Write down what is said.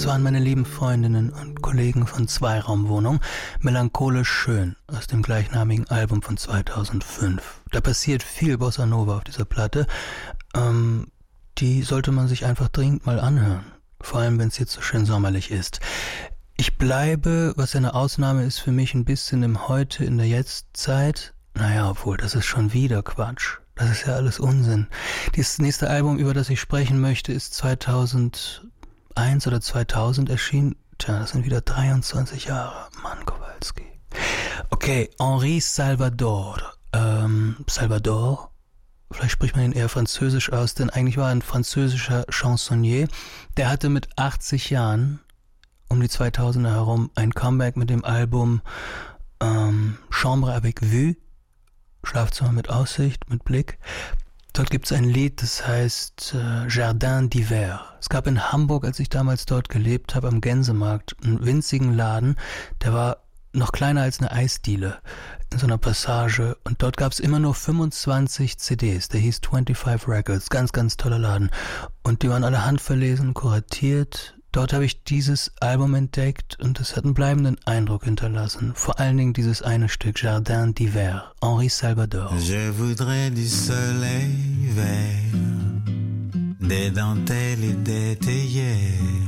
Das waren meine lieben Freundinnen und Kollegen von Zweiraumwohnung, Melancholisch schön, aus dem gleichnamigen Album von 2005. Da passiert viel Bossa Nova auf dieser Platte. Die sollte man sich einfach dringend mal anhören. Vor allem, wenn es jetzt so schön sommerlich ist. Ich bleibe, was eine Ausnahme ist für mich, ein bisschen im Heute, in der Jetztzeit. Naja, obwohl, das ist schon wieder Quatsch. Das ist ja alles Unsinn. Das nächste Album, über das ich sprechen möchte, ist 2001 oder 2000 erschienen. Tja, das sind wieder 23 Jahre. Mann, Kowalski. Okay, Henri Salvador. Salvador? Vielleicht spricht man ihn eher französisch aus, denn eigentlich war er ein französischer Chansonnier. Der hatte mit 80 Jahren um die 2000er herum ein Comeback mit dem Album Chambre avec Vue, Schlafzimmer mit Aussicht, mit Blick. Dort gibt es ein Lied, das heißt Jardin d'Hiver. Es gab in Hamburg, als ich damals dort gelebt habe, am Gänsemarkt, einen winzigen Laden, der war noch kleiner als eine Eisdiele in so einer Passage. Und dort gab es immer nur 25 CDs. Der hieß 25 Records. Ganz, ganz toller Laden. Und die waren alle handverlesen, kuratiert. Dort habe ich dieses Album entdeckt und es hat einen bleibenden Eindruck hinterlassen. Vor allen Dingen dieses eine Stück, Jardin d'Hiver, Henri Salvador. Je voudrais du soleil vert, des dentelles et des théières,